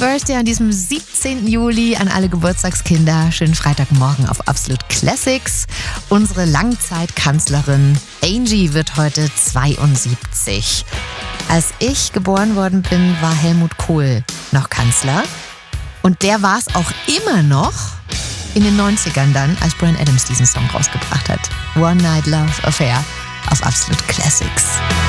Birthday an diesem 17. Juli an alle Geburtstagskinder. Schönen Freitagmorgen auf Absolut Classics. Unsere Langzeitkanzlerin Angie wird heute 72. Als ich geboren worden bin, war Helmut Kohl noch Kanzler. Und der war es auch immer noch in den 90ern dann, als Bryan Adams diesen Song rausgebracht hat. One Night Love Affair auf Absolut Classics.